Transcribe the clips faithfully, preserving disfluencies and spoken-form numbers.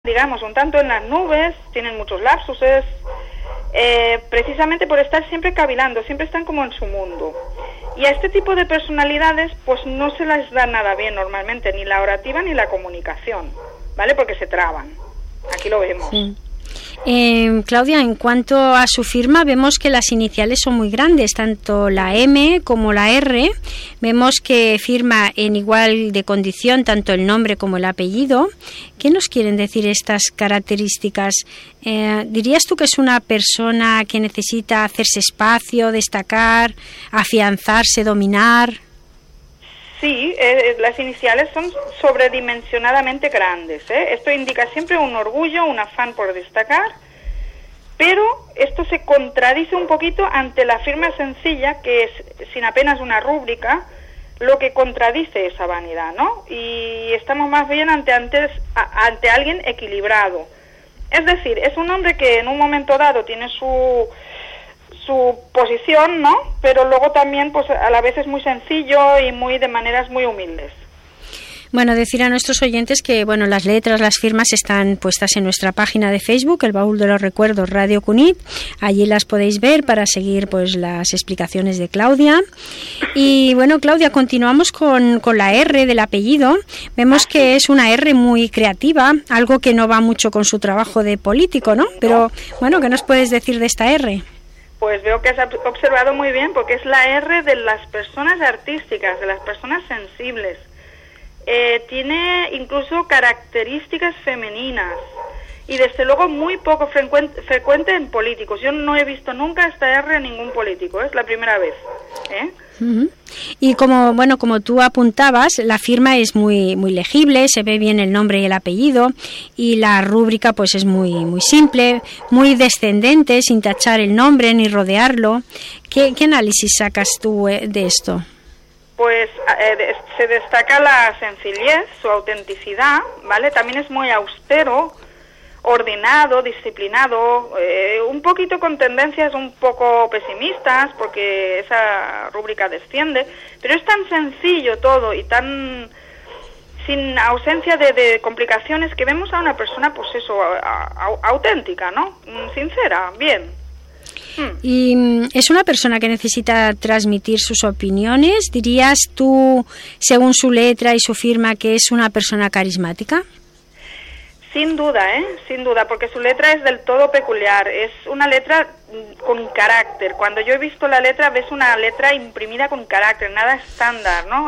digamos, un tanto en las nubes, tienen muchos lapsuses, eh, precisamente por estar siempre cavilando, siempre están como en su mundo. Y a este tipo de personalidades, pues no se les da nada bien normalmente, ni la orativa ni la comunicación, ¿vale? Porque se traban. Aquí lo vemos. Sí. Eh, Claudia, en cuanto a su firma, vemos que las iniciales son muy grandes, tanto la M como la R. Vemos que firma en igual de condición tanto el nombre como el apellido. ¿Qué nos quieren decir estas características? Eh, ¿Dirías tú que es una persona que necesita hacerse espacio, destacar, afianzarse, dominar? Sí, eh, las iniciales son sobredimensionadamente grandes, ¿eh? Esto indica siempre un orgullo, un afán por destacar, pero esto se contradice un poquito ante la firma sencilla, que es sin apenas una rúbrica, lo que contradice esa vanidad, ¿no? Y estamos más bien ante, antes, a, ante alguien equilibrado. Es decir, es un hombre que en un momento dado tiene su... su posición, ¿no? Pero luego también, pues a la vez es muy sencillo y muy de maneras muy humildes. Bueno, decir a nuestros oyentes que, bueno, las letras, las firmas están puestas en nuestra página de Facebook, El Baúl de los Recuerdos Radio Cunit. Allí las podéis ver para seguir, pues, las explicaciones de Claudia. Y, bueno, Claudia, continuamos con, con la R del apellido. Vemos que es una R muy creativa, algo que no va mucho con su trabajo de político, ¿no? Pero, bueno, ¿qué nos puedes decir de esta R? Pues veo que has observado muy bien, porque es la R de las personas artísticas, de las personas sensibles. Eh, tiene incluso características femeninas y desde luego muy poco frecuente, frecuente en políticos. Yo no he visto nunca esta R en ningún político, es la primera vez, ¿eh? Uh-huh. Y como bueno como tú apuntabas, la firma es muy muy legible, se ve bien el nombre y el apellido, y la rúbrica pues es muy muy simple, muy descendente, sin tachar el nombre ni rodearlo. ¿Qué, qué análisis sacas tú de esto? Pues eh, se destaca la sencillez, su autenticidad, ¿vale? También es muy austero, ordenado, disciplinado, eh, un poquito con tendencias un poco pesimistas, porque esa rúbrica desciende, pero es tan sencillo todo y tan sin ausencia de, de complicaciones, que vemos a una persona, pues eso, a, a, auténtica, ¿no? Sincera, bien. Y es una persona que necesita transmitir sus opiniones. ¿Dirías tú, según su letra y su firma, que es una persona carismática? Sin duda, ¿eh? Sin duda, porque su letra es del todo peculiar. Es una letra con carácter. Cuando yo he visto la letra, ves una letra imprimida con carácter, nada estándar, ¿no?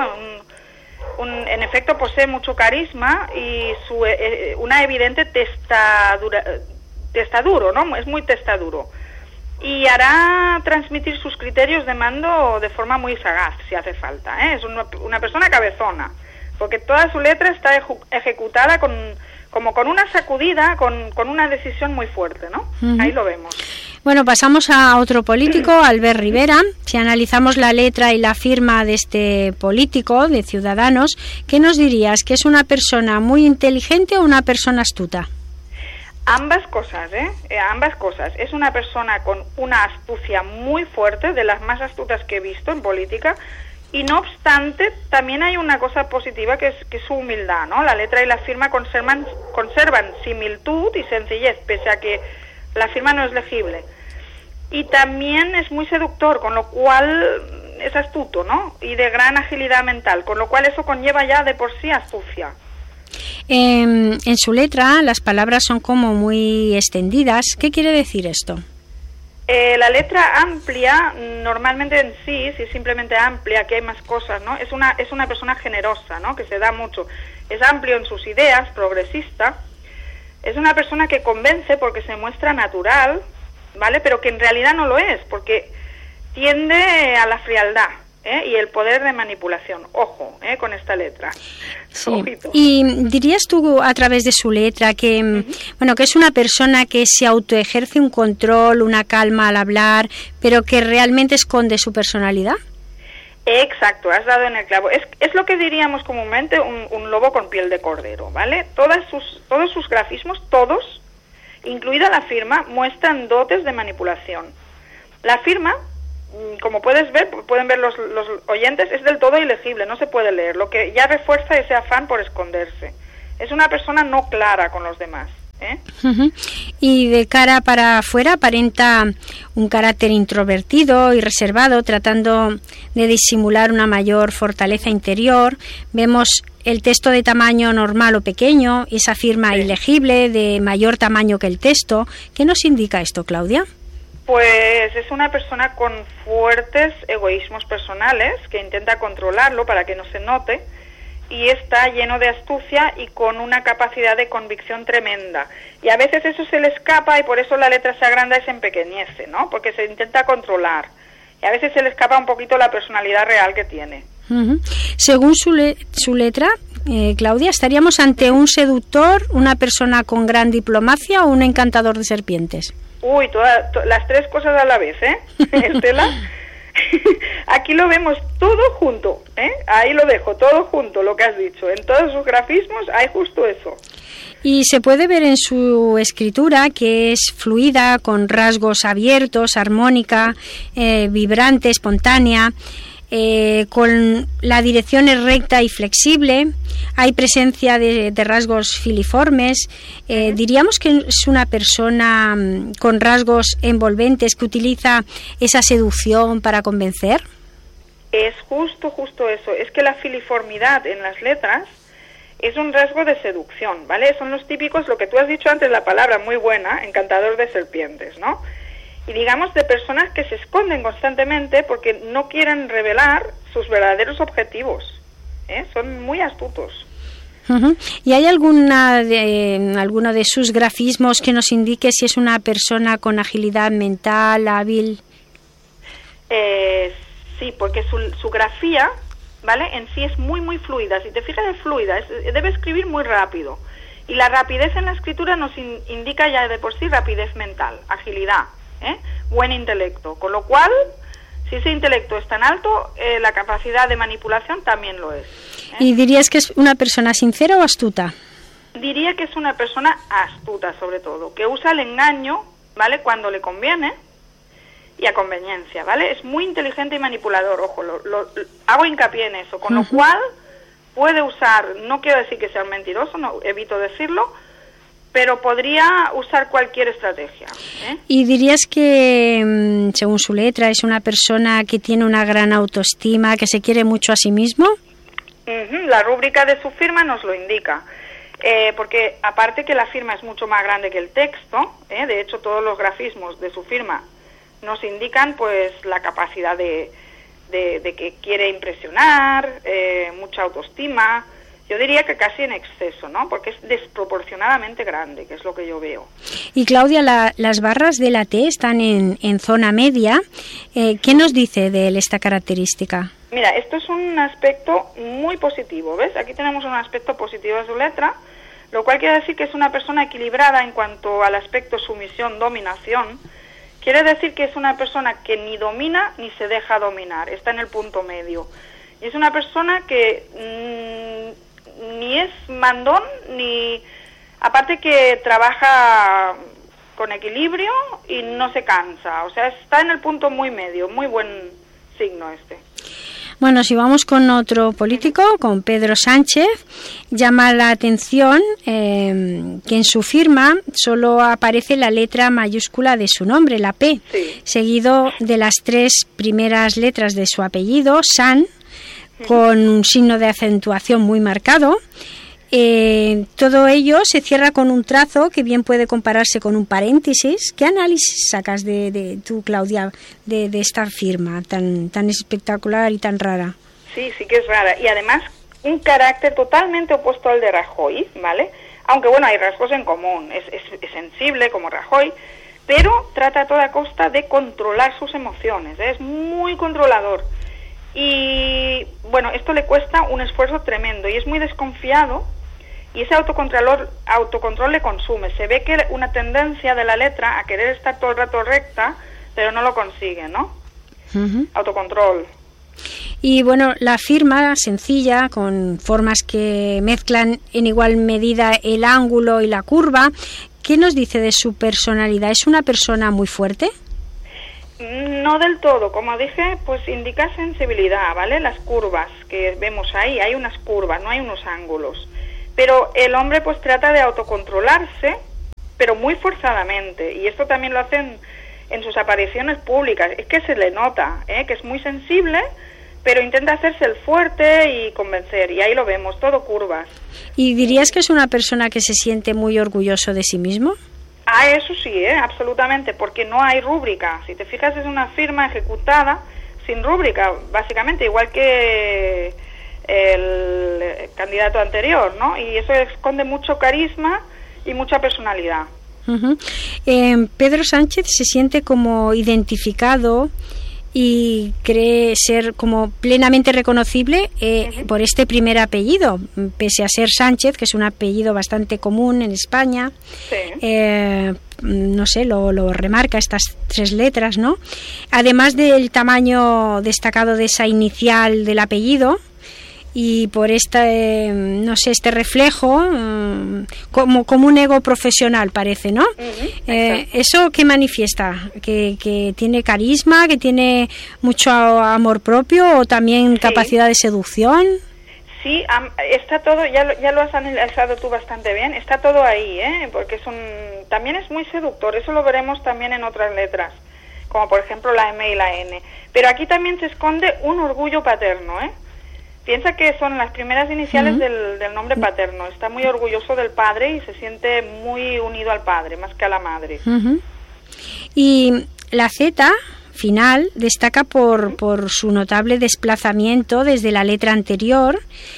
Un, un, en efecto, posee mucho carisma y su, eh, una evidente testadura, testaduro, ¿no? Es muy testaduro. Y hará transmitir sus criterios de mando de forma muy sagaz, si hace falta, ¿eh? Es una, una persona cabezona, porque toda su letra está eju- ejecutada con, como con una sacudida, con, con una decisión muy fuerte, ¿no? Uh-huh. Ahí lo vemos. Bueno, pasamos a otro político, Albert Rivera. Si analizamos la letra y la firma de este político, de Ciudadanos, ¿qué nos dirías? ¿Que es una persona muy inteligente o una persona astuta? Ambas cosas, ¿eh? ¿eh? Ambas cosas. Es una persona con una astucia muy fuerte, de las más astutas que he visto en política, y no obstante, también hay una cosa positiva que es, que es su humildad, ¿no? La letra y la firma conservan, conservan similitud y sencillez, pese a que la firma no es legible. Y también es muy seductor, con lo cual es astuto, ¿no? Y de gran agilidad mental, con lo cual eso conlleva ya de por sí astucia. Eh, en su letra las palabras son como muy extendidas. ¿Qué quiere decir esto? Eh, la letra amplia, normalmente en sí, si es simplemente amplia, que hay más cosas, ¿no? Es una, es una persona generosa, ¿no? Que se da mucho. Es amplio en sus ideas, progresista. Es una persona que convence porque se muestra natural, ¿vale? Pero que en realidad no lo es, porque tiende a la frialdad, ¿eh? Y el poder de manipulación. Ojo, ¿eh? Con esta letra. Sí. Y dirías tú a través de su letra que, uh-huh. bueno, que es una persona que se autoejerce un control, una calma al hablar, pero que realmente esconde su personalidad. Exacto, has dado en el clavo. Es, es lo que diríamos comúnmente un, un lobo con piel de cordero, ¿vale? Todas sus, todos sus grafismos, todos, incluida la firma, muestran dotes de manipulación. La firma, como puedes ver, pueden ver los, los oyentes, es del todo ilegible, no se puede leer, lo que ya refuerza ese afán por esconderse. Es una persona no clara con los demás. ¿eh? Uh-huh. Y de cara para afuera aparenta un carácter introvertido y reservado, tratando de disimular una mayor fortaleza interior. Vemos el texto de tamaño normal o pequeño, esa firma sí. ilegible de mayor tamaño que el texto. ¿Qué nos indica esto, Claudia? Pues es una persona con fuertes egoísmos personales que intenta controlarlo para que no se note, y está lleno de astucia y con una capacidad de convicción tremenda. Y a veces eso se le escapa y por eso la letra se agranda y se empequeñece, ¿no? Porque se intenta controlar. Y a veces se le escapa un poquito la personalidad real que tiene. Uh-huh. Según su, le- su letra, eh, Claudia, ¿estaríamos ante un seductor, una persona con gran diplomacia o un encantador de serpientes? Uy, toda, to- las tres cosas a la vez, ¿eh? Estela. Aquí lo vemos todo junto, ¿eh? Ahí lo dejo, todo junto, lo que has dicho. En todos sus grafismos hay justo eso. Y se puede ver en su escritura que es fluida, con rasgos abiertos, armónica, eh, vibrante, espontánea, eh, con la dirección es recta y flexible. Hay presencia de, de rasgos filiformes. Eh, uh-huh. Diríamos que es una persona um, con rasgos envolventes que utiliza esa seducción para convencer. Es justo, justo eso. Es que la filiformidad en las letras es un rasgo de seducción, ¿vale? Son los típicos, lo que tú has dicho antes, la palabra muy buena, encantador de serpientes, ¿no? Y digamos de personas que se esconden constantemente porque no quieren revelar sus verdaderos objetivos, ¿eh? Son muy astutos. Uh-huh. ¿Y hay alguna de, alguno de sus grafismos que nos indique si es una persona con agilidad mental, hábil? Eh, sí, porque su, su grafía, ¿vale? En sí es muy, muy fluida. Si te fijas, es fluida, es, debe escribir muy rápido. Y la rapidez en la escritura nos in, indica ya de por sí rapidez mental, agilidad, ¿eh? Buen intelecto. Con lo cual, si ese intelecto es tan alto, eh, la capacidad de manipulación también lo es, ¿eh? ¿Y dirías que es una persona sincera o astuta? Diría que es una persona astuta, sobre todo, que usa el engaño, ¿vale? Cuando le conviene y a conveniencia, ¿vale? Es muy inteligente y manipulador, ojo, lo, lo, hago hincapié en eso, con uh-huh. lo cual puede usar, no quiero decir que sea un mentiroso, no, evito decirlo, pero podría usar cualquier estrategia, ¿eh? ¿Y dirías que, según su letra, es una persona que tiene una gran autoestima, que se quiere mucho a sí mismo? Uh-huh. La rúbrica de su firma nos lo indica, eh, porque aparte que la firma es mucho más grande que el texto, ¿eh? De hecho todos los grafismos de su firma nos indican pues la capacidad de, de, de que quiere impresionar, eh, mucha autoestima. Yo diría que casi en exceso, ¿no? Porque es desproporcionadamente grande, que es lo que yo veo. Y Claudia, la, las barras de la T están en, en zona media. Eh, ¿Qué nos dice de él esta característica? Mira, esto es un aspecto muy positivo, ¿ves? Aquí tenemos un aspecto positivo de su letra, lo cual quiere decir que es una persona equilibrada en cuanto al aspecto sumisión, dominación. Quiere decir que es una persona que ni domina ni se deja dominar, está en el punto medio. Y es una persona que mmm, ni es mandón, ni... Aparte que trabaja con equilibrio y no se cansa. O sea, está en el punto muy medio, muy buen signo este. Bueno, si vamos con otro político, con Pedro Sánchez, llama la atención eh, que en su firma solo aparece la letra mayúscula de su nombre, la P, sí. seguido de las tres primeras letras de su apellido, San, con un signo de acentuación muy marcado. Eh, todo ello se cierra con un trazo que bien puede compararse con un paréntesis. ¿Qué análisis sacas de, de tú, Claudia, de, de esta firma tan, tan espectacular y tan rara? Sí, sí que es rara. Y además un carácter totalmente opuesto al de Rajoy, ¿vale? Aunque bueno, hay rasgos en común. Es, es, es sensible como Rajoy, pero trata a toda costa de controlar sus emociones, ¿eh? Es muy controlador. Y bueno, esto le cuesta un esfuerzo tremendo y es muy desconfiado. Y ese autocontrol, autocontrol le consume. Se ve que una tendencia de la letra a querer estar todo el rato recta, pero no lo consigue, ¿no? Uh-huh. Autocontrol. Y bueno, la firma sencilla, con formas que mezclan en igual medida el ángulo y la curva, ¿qué nos dice de su personalidad? ¿Es una persona muy fuerte? No del todo. Como dije, pues indica sensibilidad, ¿vale? Las curvas que vemos ahí, hay unas curvas, no hay unos ángulos. Pero el hombre pues trata de autocontrolarse pero muy forzadamente, y esto también lo hacen en sus apariciones públicas. Es que se le nota, ¿eh? Que es muy sensible, pero intenta hacerse el fuerte y convencer, y ahí lo vemos, todo curvas. ¿Y dirías que es una persona que se siente muy orgulloso de sí mismo? Ah, eso sí, ¿eh? Absolutamente, porque no hay rúbrica. Si te fijas, es una firma ejecutada sin rúbrica, básicamente, igual que el candidato anterior, ¿no? Y eso esconde mucho carisma y mucha personalidad. Uh-huh. eh, Pedro Sánchez se siente como identificado y cree ser como plenamente reconocible eh, uh-huh. por este primer apellido, pese a ser Sánchez, que es un apellido bastante común en España. Sí. Eh, no sé, lo, lo remarca estas tres letras, ¿no? Además del tamaño destacado de esa inicial del apellido, y por este, no sé, este reflejo, como, como un ego profesional parece, ¿no? Uh-huh, eh, ¿Eso qué manifiesta? ¿Que, que tiene carisma, que tiene mucho amor propio o también sí. capacidad de seducción? Sí, um, está todo, ya lo, ya lo has analizado tú bastante bien, está todo ahí, ¿eh? Porque es un, también es muy seductor, eso lo veremos también en otras letras, como por ejemplo la M y la N. Pero aquí también se esconde un orgullo paterno, ¿eh? Piensa que son las primeras iniciales uh-huh. del, del nombre paterno. Está muy orgulloso del padre y se siente muy unido al padre, más que a la madre. Uh-huh. Y la Z final destaca por, uh-huh. por su notable desplazamiento desde la letra anterior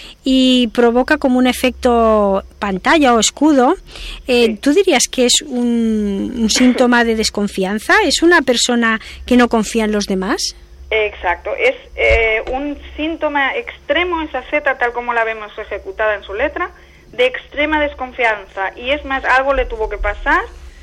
y provoca como un efecto pantalla o escudo. Eh, sí. ¿Tú dirías que es un, un síntoma de desconfianza? ¿Es una persona que no confía en los demás? Exacto, es eh, un síntoma extremo esa Z, tal como la vemos ejecutada en su letra, de extrema desconfianza, y es más, algo le tuvo que pasar,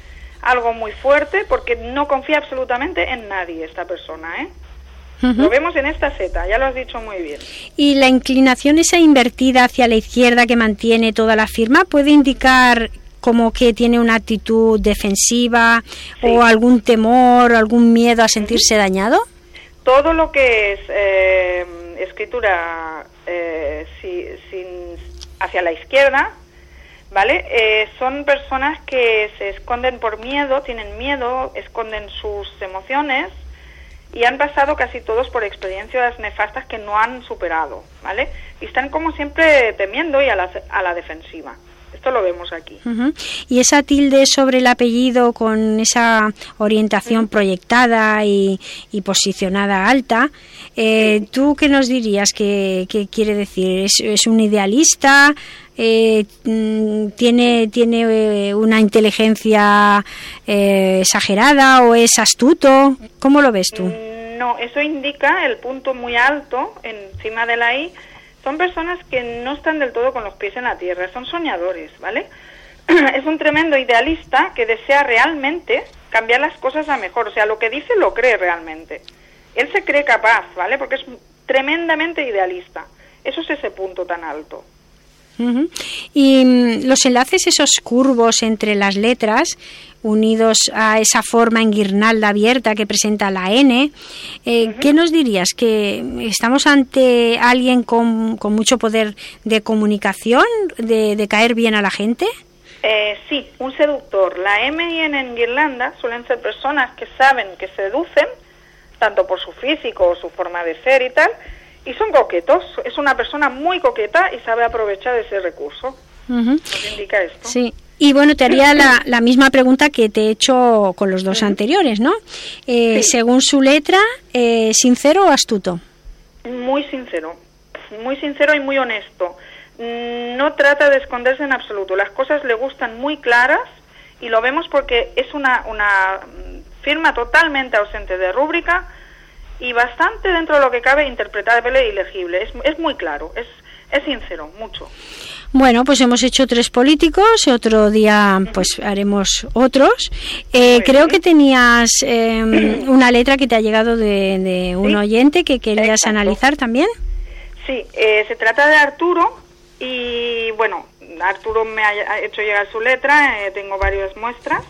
algo muy fuerte, porque no confía absolutamente en nadie esta persona, ¿eh? Uh-huh. Lo vemos en esta Z, ya lo has dicho muy bien. ¿Y la inclinación esa invertida hacia la izquierda que mantiene toda la firma puede indicar como que tiene una actitud defensiva sí. o algún temor, algún miedo a sentirse uh-huh. dañado? Todo lo que es eh, escritura eh, si, sin, hacia la izquierda, ¿vale? Eh, son personas que se esconden por miedo, tienen miedo, esconden sus emociones y han pasado casi todos por experiencias nefastas que no han superado, ¿vale? Y están como siempre temiendo y a la, a la defensiva. Esto lo vemos aquí. Uh-huh. Y esa tilde sobre el apellido con esa orientación uh-huh. proyectada y, y posicionada alta, eh, sí. ¿tú qué nos dirías que, que quiere decir? ¿Es, es un idealista? Eh, ¿Tiene, tiene una inteligencia eh, exagerada o es astuto? ¿Cómo lo ves tú? No, eso indica el punto muy alto encima de la I. Son personas que no están del todo con los pies en la tierra, son soñadores, ¿vale? Es un tremendo idealista que desea realmente cambiar las cosas a mejor, o sea, lo que dice lo cree realmente. Él se cree capaz, ¿vale? Porque es tremendamente idealista. Eso es ese punto tan alto. Uh-huh. Y um, los enlaces esos curvos entre las letras, unidos a esa forma en guirnalda abierta que presenta la N, eh, uh-huh. ¿qué nos dirías? ¿Que estamos ante alguien con, con mucho poder de comunicación, de, de caer bien a la gente? Eh, sí, un seductor. La M y N en guirnalda suelen ser personas que saben que seducen, tanto por su físico o su forma de ser y tal, y son coquetos. Es una persona muy coqueta y sabe aprovechar ese recurso. Uh-huh. ¿Nos indica esto? Sí. Y bueno, te haría la, la misma pregunta que te he hecho con los dos uh-huh. anteriores, ¿no? Eh, sí. Según su letra, eh, ¿sincero o astuto? Muy sincero. Muy sincero y muy honesto. No trata de esconderse en absoluto. Las cosas le gustan muy claras y lo vemos porque es una, una firma totalmente ausente de rúbrica y bastante dentro de lo que cabe interpretable y legible. Es, es muy claro, es, es sincero, mucho. Bueno, pues hemos hecho tres políticos, otro día pues haremos otros. Eh, creo que tenías eh, una letra que te ha llegado de, de un ¿Sí? oyente que querías Exacto. analizar también. Sí, eh, se trata de Arturo y bueno, Arturo me ha hecho llegar su letra, eh, tengo varias muestras.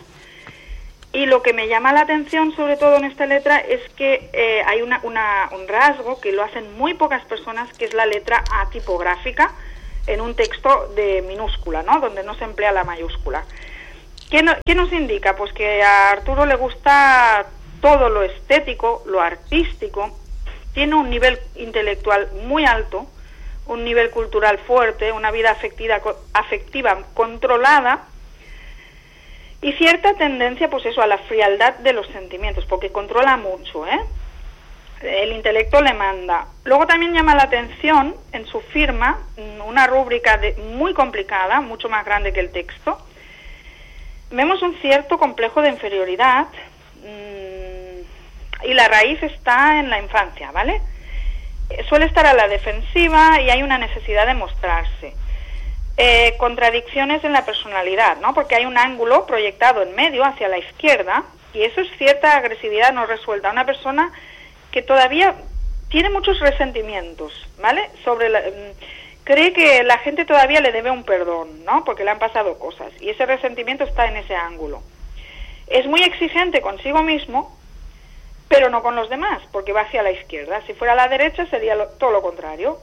Y lo que me llama la atención, sobre todo en esta letra, es que eh, hay una, una, un rasgo que lo hacen muy pocas personas, que es la letra A tipográfica en un texto de minúscula, ¿no? Donde no se emplea la mayúscula. ¿qué, no, ¿qué nos indica? Pues que a Arturo le gusta todo lo estético, lo artístico, tiene un nivel intelectual muy alto, un nivel cultural fuerte, una vida afectiva, afectiva controlada y cierta tendencia, pues eso, a la frialdad de los sentimientos, porque controla mucho, ¿eh? El intelecto le manda. Luego también llama la atención en su firma una rúbrica de, muy complicada, mucho más grande que el texto. Vemos un cierto complejo de inferioridad mmm, y la raíz está en la infancia, ¿vale? Suele estar a la defensiva y hay una necesidad de mostrarse. Eh, contradicciones en la personalidad, ¿no? Porque hay un ángulo proyectado en medio hacia la izquierda y eso es cierta agresividad no resuelta. Una persona que todavía tiene muchos resentimientos, ¿vale? Sobre la, cree que la gente todavía le debe un perdón, ¿no? Porque le han pasado cosas y ese resentimiento está en ese ángulo. Es muy exigente consigo mismo, pero no con los demás, porque va hacia la izquierda. Si fuera a la derecha sería lo, todo lo contrario.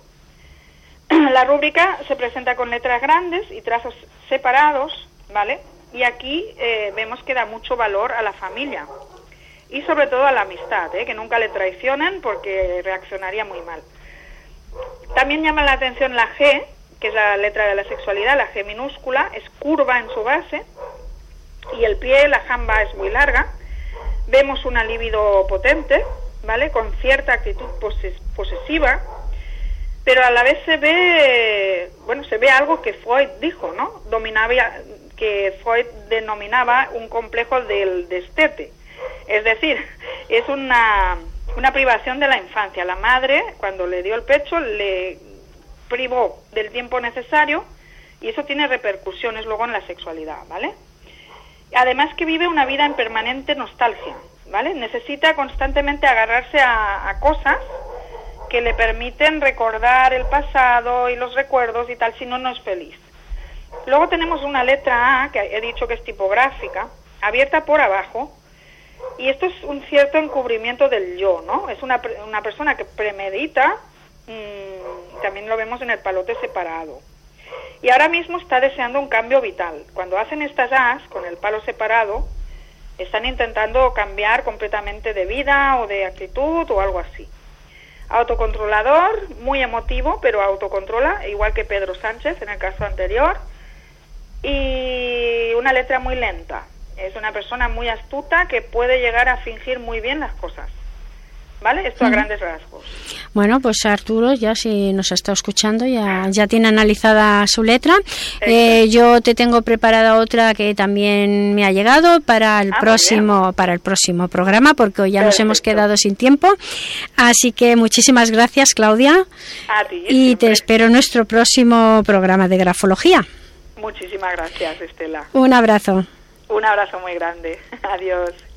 La rúbrica se presenta con letras grandes y trazos separados, ¿vale? Y aquí eh, vemos que da mucho valor a la familia y sobre todo a la amistad, ¿eh? Que nunca le traicionen porque reaccionaría muy mal. También llama la atención la G, que es la letra de la sexualidad, la G minúscula, es curva en su base y el pie, la jamba es muy larga. Vemos una libido potente, ¿vale? Con cierta actitud poses- posesiva, pero a la vez se ve, bueno, se ve algo que Freud dijo, ¿no? Dominaba, que Freud denominaba un complejo del destete. Es decir, es una, una privación de la infancia. La madre, cuando le dio el pecho, le privó del tiempo necesario y eso tiene repercusiones luego en la sexualidad, ¿vale? Además que vive una vida en permanente nostalgia, ¿vale? Necesita constantemente agarrarse a, a cosas que le permiten recordar el pasado y los recuerdos y tal, si no, no es feliz. Luego tenemos una letra A, que he dicho que es tipográfica, abierta por abajo, y esto es un cierto encubrimiento del yo, ¿no? Es una, una persona que premedita, mmm, también lo vemos en el palote separado. Y ahora mismo está deseando un cambio vital. Cuando hacen estas A's con el palo separado, están intentando cambiar completamente de vida o de actitud o algo así. Autocontrolador, muy emotivo, pero autocontrola, igual que Pedro Sánchez en el caso anterior. Y una letra muy lenta. Es una persona muy astuta que puede llegar a fingir muy bien las cosas. ¿Vale? Esto a uh-huh. grandes rasgos. Bueno, pues Arturo, ya si nos ha estado escuchando, ya, ya tiene analizada su letra. Eh, yo te tengo preparada otra que también me ha llegado para el ah, próximo para el próximo programa, porque hoy ya Perfecto. Nos hemos quedado sin tiempo. Así que muchísimas gracias, Claudia. A ti, y siempre. Te espero en nuestro próximo programa de grafología. Muchísimas gracias, Estela. Un abrazo. Un abrazo muy grande. Adiós.